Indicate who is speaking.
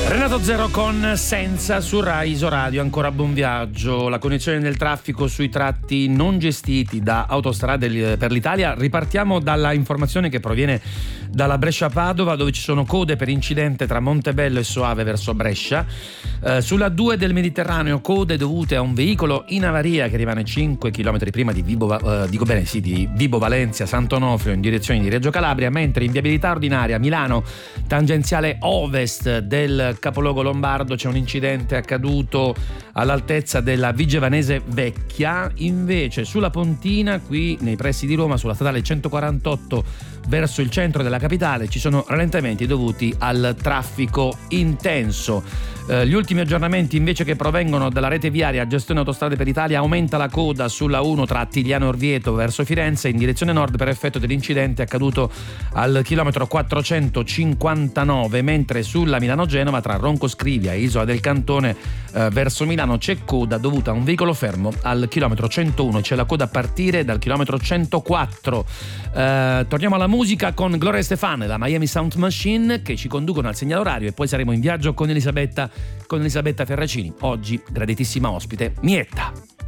Speaker 1: Renato Zero con Senza su Rai Isoradio. Ancora buon viaggio. La connessione del traffico sui tratti non gestiti da Autostrade per l'Italia. Ripartiamo dalla informazione che proviene dalla Brescia-Padova, dove ci sono code per incidente tra Montebello e Soave verso Brescia. Sulla 2 del Mediterraneo, code dovute a un veicolo in avaria che rimane 5 km prima di Vibo Valencia Sant'Onofrio in direzione di Reggio Calabria, mentre in viabilità ordinaria Milano tangenziale ovest del capoluogo lombardo c'è un incidente accaduto all'altezza della Vigevanese Vecchia. Invece sulla Pontina, qui nei pressi di Roma, sulla statale 148 verso il centro della capitale, ci sono rallentamenti dovuti al traffico intenso. Gli ultimi aggiornamenti invece che provengono dalla rete viaria Gestione Autostrade per l'Italia: aumenta la coda sulla 1 tra Attigliano Orvieto verso Firenze in direzione nord per effetto dell'incidente accaduto al chilometro 459, mentre sulla Milano-Genova tra Ronco Scrivia e Isola del Cantone verso Milano c'è coda dovuta a un veicolo fermo al chilometro 101. C'è la coda a partire dal chilometro 104. Torniamo alla musica con Gloria Estefan e la Miami Sound Machine, che ci conducono al segnale orario, e poi saremo in viaggio con Elisabetta Ferracini. Oggi graditissima ospite Mietta.